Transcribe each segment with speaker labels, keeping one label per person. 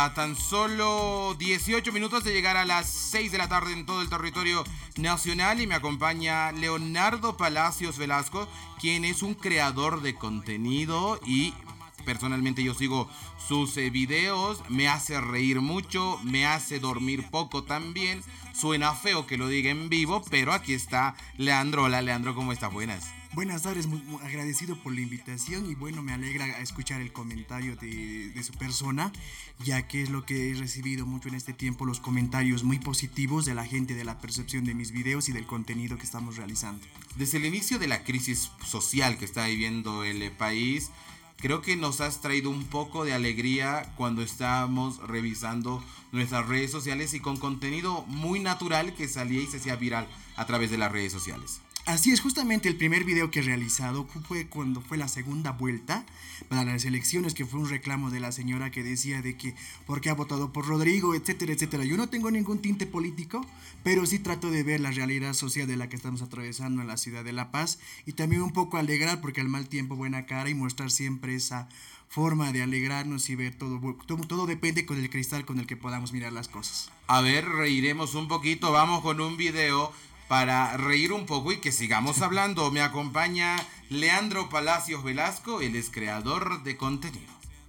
Speaker 1: A tan solo 18 minutos de llegar a las 6 de la tarde en todo el territorio nacional y me acompaña Leonardo Palacios Velasco, quien es un creador de contenido y personalmente yo sigo sus videos, me hace reír mucho, me hace dormir poco también, suena feo que lo diga en vivo, pero aquí está Leandro. Hola Leandro, ¿cómo estás? Buenas.
Speaker 2: Buenas tardes, muy agradecido por la invitación y bueno, me alegra escuchar el comentario de su persona, ya que es lo que he recibido mucho en este tiempo, los comentarios muy positivos de la gente, de la percepción de mis videos y del contenido que estamos realizando.
Speaker 1: Desde el inicio de la crisis social que está viviendo el país, creo que nos has traído un poco de alegría cuando estábamos revisando nuestras redes sociales y con contenido muy natural que salía y se hacía viral a través de las redes sociales.
Speaker 2: Así es, justamente el primer video que he realizado fue cuando fue la segunda vuelta para las elecciones, que fue un reclamo de la señora que decía de que por qué ha votado por Rodrigo, etcétera, etcétera. Yo no tengo ningún tinte político, pero sí trato de ver la realidad social de la que estamos atravesando en la ciudad de La Paz y también un poco alegrar, porque al mal tiempo buena cara, y mostrar siempre esa forma de alegrarnos y ver todo depende con el cristal con el que podamos mirar las cosas.
Speaker 1: A ver, reiremos un poquito, vamos con un video para reír un poco y que sigamos hablando. Me acompaña Leandro Palacios Velasco, él es creador de contenido.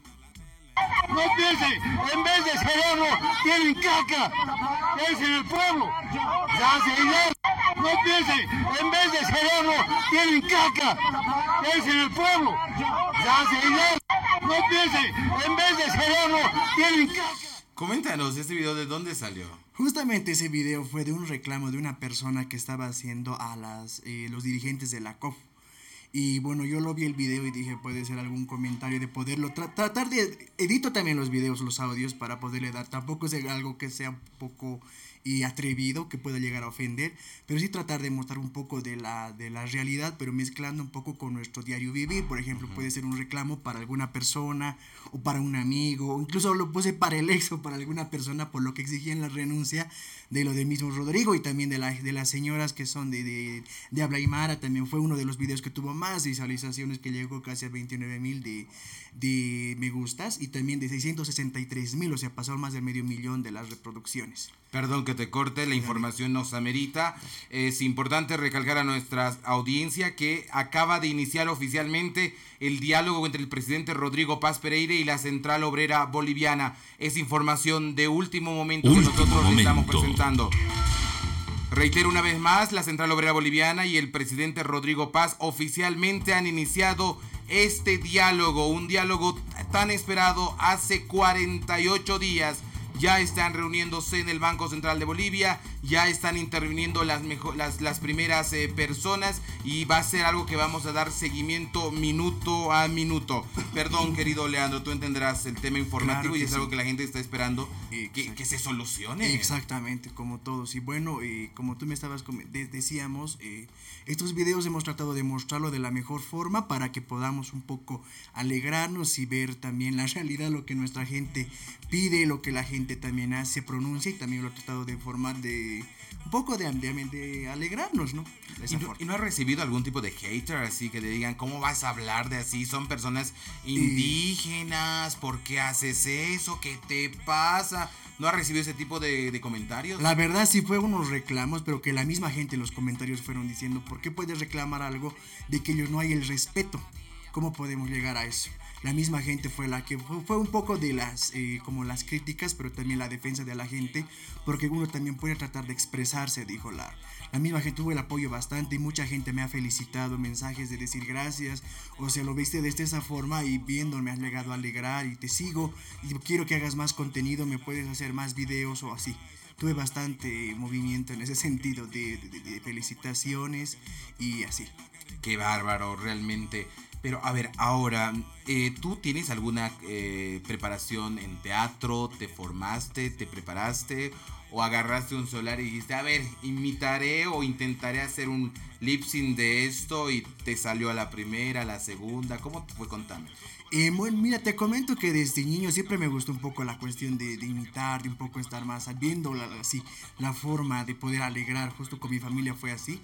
Speaker 3: No piensen, en vez de cerebro tienen caca, es en el pueblo. Ya señor, no piensen, en vez de cerebro tienen caca, es en el pueblo. Ya señor, no piensen, en vez de cerebro tienen caca.
Speaker 1: Coméntanos, ¿este video de dónde salió?
Speaker 2: Justamente ese video fue de un reclamo de una persona que estaba haciendo a los dirigentes de la COF. Y bueno, yo lo vi el video y dije, puede ser algún comentario de poderlo tratar de... Edito también los videos, los audios para poderle dar. Tampoco es algo que sea un poco atrevido, que pueda llegar a ofender, pero sí tratar de mostrar un poco de la realidad, pero mezclando un poco con nuestro diario vivir. Por ejemplo, puede ser un reclamo para alguna persona o para un amigo, o incluso lo puse para el ex o para alguna persona por lo que exigían la renuncia de lo de mismo Rodrigo y también de las señoras que son de habla aymara. También fue uno de los videos que tuvo más visualizaciones, que llegó casi a 29,000 de me gustas y también de 663,000, o sea, pasó más del 500,000 de las reproducciones.
Speaker 1: Perdón que te corte, la información nos amerita. Es importante recalcar a nuestra audiencia que acaba de iniciar oficialmente el diálogo entre el presidente Rodrigo Paz Pereira y la Central Obrera Boliviana. Es información de último momento que nosotros le estamos presentando. Reitero una vez más, la Central Obrera Boliviana y el presidente Rodrigo Paz oficialmente han iniciado este diálogo, un diálogo tan esperado hace 48 días. Ya están reuniéndose en el Banco Central de Bolivia, ya están interviniendo las primeras personas y va a ser algo que vamos a dar seguimiento minuto a minuto. Perdón, querido Leandro, tú entenderás el tema informativo, claro, y es algo que la gente está esperando que se solucione.
Speaker 2: Exactamente, como todos. Y bueno, como tú me estabas decíamos, estos videos hemos tratado de mostrarlo de la mejor forma para que podamos un poco alegrarnos y ver también la realidad, lo que nuestra gente pide, lo que la gente también hace, pronuncia, y también lo he tratado de formar de un poco de alegrarnos, ¿no?
Speaker 1: ¿Y no has recibido algún tipo de hater así que te digan cómo vas a hablar de así? Son personas indígenas, ¿por qué haces eso? ¿Qué te pasa? ¿No has recibido ese tipo de comentarios?
Speaker 2: La verdad sí fue unos reclamos, pero que la misma gente en los comentarios fueron diciendo, ¿por qué puedes reclamar algo de que ellos no hay el respeto? ¿Cómo podemos llegar a eso? La misma gente fue la que fue un poco de como las críticas, pero también la defensa de la gente, porque uno también puede tratar de expresarse, dijo la misma gente. Tuvo el apoyo bastante y mucha gente me ha felicitado, mensajes de decir gracias, o sea, lo viste de esa forma y viendo me has llegado a alegrar y te sigo y quiero que hagas más contenido, me puedes hacer más videos o así. Tuve bastante movimiento en ese sentido de felicitaciones y así.
Speaker 1: Qué bárbaro, realmente. Pero a ver, ahora, ¿tú tienes alguna preparación en teatro? ¿Te formaste? ¿Te preparaste? ¿O agarraste un celular y dijiste, a ver, imitaré o intentaré hacer un lip sync de esto y te salió a la primera, a la segunda? ¿Cómo te fue? Contame.
Speaker 2: Bueno, mira, te comento que desde niño siempre me gustó un poco la cuestión de imitar, de un poco estar más viendo la forma de poder alegrar. Justo con mi familia fue así,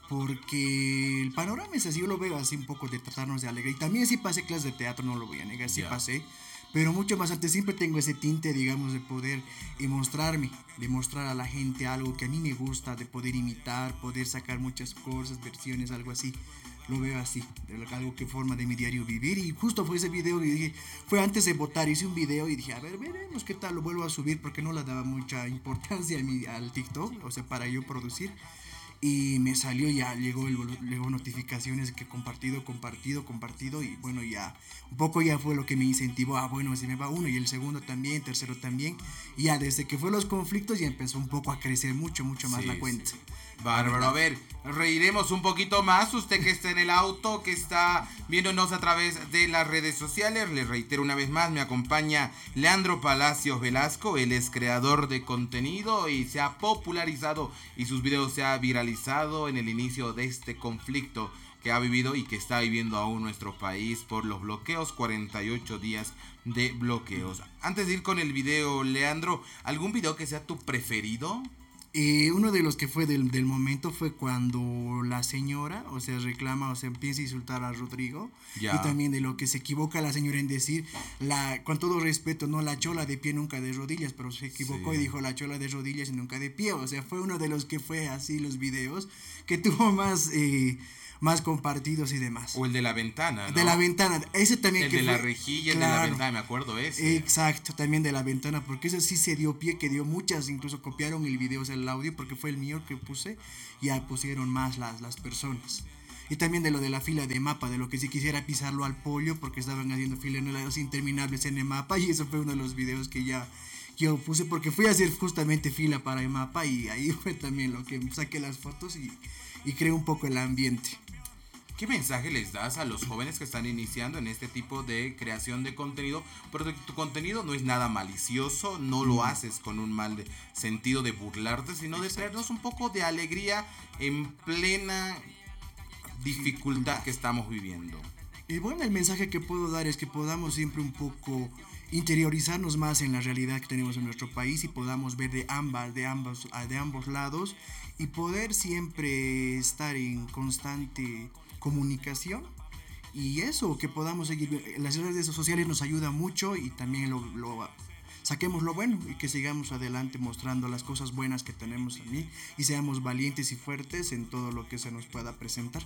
Speaker 2: porque el panorama es así, yo lo veo así un poco de tratarnos de alegrar. Y también sí pasé clases de teatro, no lo voy a negar, sí pasé, pero mucho más antes siempre tengo ese tinte, digamos, de poder mostrarme, de mostrar a la gente algo que a mí me gusta, de poder imitar, poder sacar muchas cosas, versiones, algo así. Lo veo así, algo que forma de mi diario vivir. Y justo fue ese video que dije, fue antes de votar, hice un video y dije, a ver, veremos qué tal, lo vuelvo a subir porque no le daba mucha importancia al TikTok, o sea, para yo producir. Y me salió, ya llegó notificaciones que compartido y bueno, ya un poco ya fue lo que me incentivó, bueno, si me va uno y el segundo también, tercero también, y ya desde que fue los conflictos ya empezó un poco a crecer mucho más la cuenta.
Speaker 1: Sí. Bárbaro, a ver, reiremos un poquito más, usted que está en el auto, que está viéndonos a través de las redes sociales, le reitero una vez más, me acompaña Leandro Palacios Velasco, él es creador de contenido y se ha popularizado y sus videos se ha viralizado en el inicio de este conflicto que ha vivido y que está viviendo aún nuestro país por los bloqueos, 48 días de bloqueos. Antes de ir con el video, Leandro, ¿algún video que sea tu preferido?
Speaker 2: Uno de los que fue del momento fue cuando la señora, o sea, reclama, o sea, empieza a insultar a Rodrigo.
Speaker 1: Ya.
Speaker 2: Y también de lo que se equivoca la señora en decir, con todo respeto, no la chola de pie nunca de rodillas, pero se equivocó y dijo la chola de rodillas y nunca de pie. O sea, fue uno de los que fue así los videos que tuvo más compartidos y demás.
Speaker 1: O el de la ventana, ¿no?
Speaker 2: De la ventana, ese también
Speaker 1: el
Speaker 2: que
Speaker 1: de
Speaker 2: fue,
Speaker 1: la rejilla, el de la ventana, me acuerdo ese.
Speaker 2: Exacto, también de la ventana, porque eso sí se dio pie, que dio muchas, incluso copiaron el video, o sea, el audio, porque fue el mío que puse, ya pusieron más las personas. Y también de lo de la fila de mapa, de lo que si quisiera pisarlo al pollo, porque estaban haciendo filas interminables en el mapa, y eso fue uno de los videos que ya yo puse, porque fui a hacer justamente fila para el mapa, y ahí fue también lo que saqué las fotos y creé un poco el ambiente.
Speaker 1: ¿Qué mensaje les das a los jóvenes que están iniciando en este tipo de creación de contenido? Porque tu contenido no es nada malicioso, no lo haces con un mal sentido de burlarte, sino de traernos un poco de alegría en plena dificultad que estamos viviendo.
Speaker 2: Y bueno, el mensaje que puedo dar es que podamos siempre un poco interiorizarnos más en la realidad que tenemos en nuestro país y podamos ver de ambos lados y poder siempre estar en constante comunicación, y eso, que podamos seguir. Las redes sociales nos ayudan mucho y también saquemos lo bueno y que sigamos adelante mostrando las cosas buenas que tenemos en mí y seamos valientes y fuertes en todo lo que se nos pueda presentar.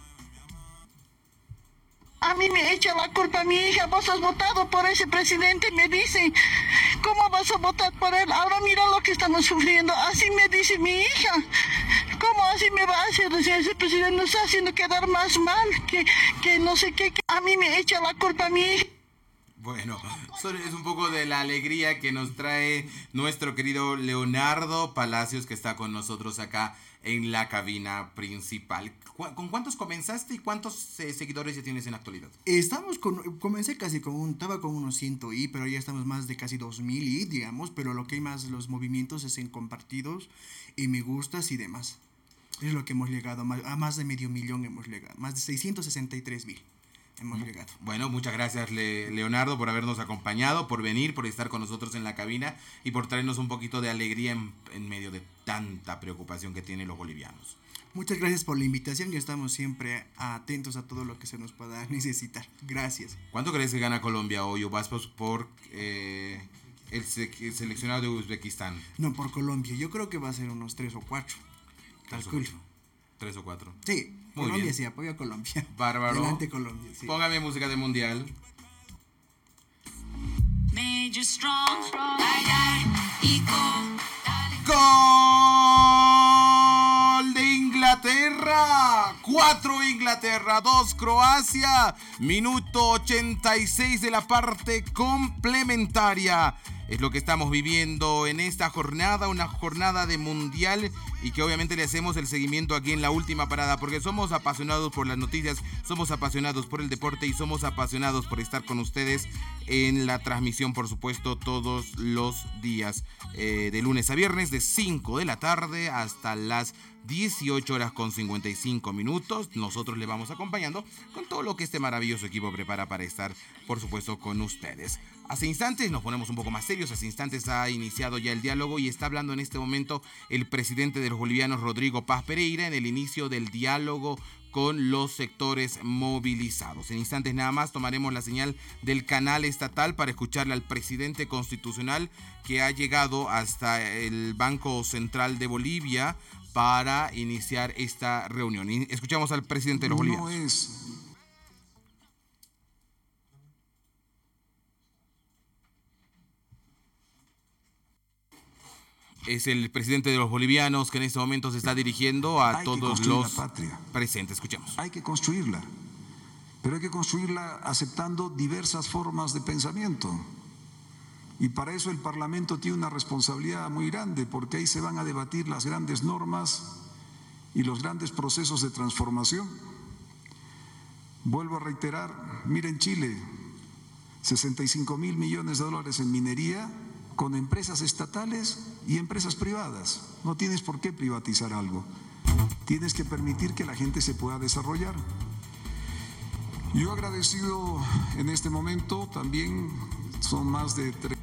Speaker 4: A mí me echa la culpa mi hija, vos has votado por ese presidente, me dicen, ¿cómo vas a votar por él? Ahora mira lo que estamos sufriendo, así me dice mi hija, ¿cómo así me va a hacer? Ese presidente nos está haciendo quedar más mal, que no sé qué, a mí me echa la culpa mi hija.
Speaker 1: Bueno, es un poco de la alegría que nos trae nuestro querido Leonardo Palacios, que está con nosotros acá en la cabina principal. ¿Con cuántos comenzaste y cuántos seguidores ya tienes en la actualidad?
Speaker 2: Comencé estaba con unos 100 pero ya estamos más de casi 2000 digamos, pero lo que hay más los movimientos es en compartidos y me gustas y demás. Es lo que hemos llegado, a más de 500,000 hemos llegado, más de 663,000. Hemos llegado.
Speaker 1: Bueno, muchas gracias Leonardo por habernos acompañado, por venir, por estar con nosotros en la cabina y por traernos un poquito de alegría en medio de tanta preocupación que tienen los bolivianos.
Speaker 2: Muchas gracias por la invitación y estamos siempre atentos a todo lo que se nos pueda necesitar. Gracias.
Speaker 1: ¿Cuánto crees que gana Colombia hoy o vas por el seleccionado de Uzbekistán?
Speaker 2: No, por Colombia. Yo creo que va a ser unos 3 o 4. Calculo.
Speaker 1: 3 o 4.
Speaker 2: Sí,
Speaker 1: muy
Speaker 2: Colombia
Speaker 1: bien.
Speaker 2: Sí, apoyo a Colombia.
Speaker 1: Bárbaro.
Speaker 2: Adelante Colombia, sí.
Speaker 1: Póngame música de mundial. ¡Gol de Inglaterra! 4 Inglaterra, 2 Croacia. Minuto 86 de la parte complementaria. Es lo que estamos viviendo en esta jornada, una jornada de mundial y que obviamente le hacemos el seguimiento aquí en La Última Parada porque somos apasionados por las noticias, somos apasionados por el deporte y somos apasionados por estar con ustedes en la transmisión, por supuesto, todos los días, de lunes a viernes, de 5 de la tarde hasta las 18 horas con 55 minutos. Nosotros le vamos acompañando con todo lo que este maravilloso equipo prepara para estar, por supuesto, con ustedes. Hace instantes nos ponemos un poco más serios. Hace instantes ha iniciado ya el diálogo y está hablando en este momento el presidente de los bolivianos, Rodrigo Paz Pereira, en el inicio del diálogo con los sectores movilizados. En instantes nada más tomaremos la señal del canal estatal para escucharle al presidente constitucional que ha llegado hasta el Banco Central de Bolivia para iniciar esta reunión. Escuchamos al presidente de los bolivianos. Es el presidente de los bolivianos que en este momento se está dirigiendo a todos los presentes. Escuchemos.
Speaker 5: Hay que construirla, pero hay que construirla aceptando diversas formas de pensamiento. Y para eso el Parlamento tiene una responsabilidad muy grande, porque ahí se van a debatir las grandes normas y los grandes procesos de transformación. Vuelvo a reiterar, miren Chile, 65.000 millones de dólares en minería, con empresas estatales y empresas privadas. No tienes por qué privatizar algo. Tienes que permitir que la gente se pueda desarrollar. Yo agradecido en este momento también, son más de